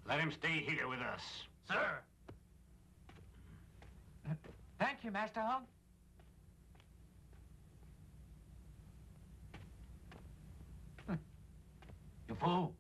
Let him stay here with us. Sir! Thank you, Master Hog. You fool.